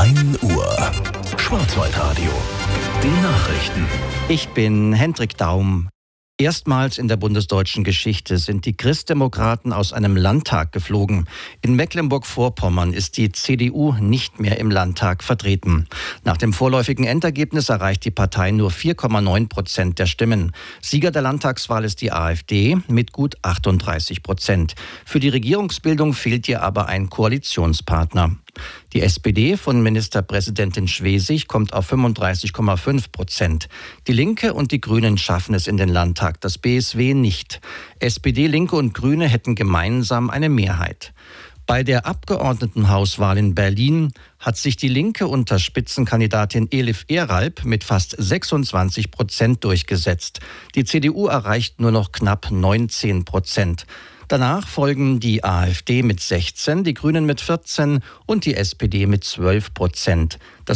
1 Uhr. Schwarzwaldradio. Die Nachrichten. Ich bin Hendrik Daum. Erstmals in der bundesdeutschen Geschichte sind die Christdemokraten aus einem Landtag geflogen. In Mecklenburg-Vorpommern ist die CDU nicht mehr im Landtag vertreten. Nach dem vorläufigen Endergebnis erreicht die Partei nur 4,9% der Stimmen. Sieger der Landtagswahl ist die AfD mit gut 38%. Für die Regierungsbildung fehlt ihr aber ein Koalitionspartner. Die SPD von Ministerpräsidentin Schwesig kommt auf 35,5%. Die Linke und die Grünen schaffen es in den Landtag, das BSW nicht. SPD, Linke und Grüne hätten gemeinsam eine Mehrheit. Bei der Abgeordnetenhauswahl in Berlin hat sich die Linke unter Spitzenkandidatin Elif Eralp mit fast 26% durchgesetzt. Die CDU erreicht nur noch knapp 19%. Danach folgen die AfD mit 16, die Grünen mit 14 und die SPD mit 12%.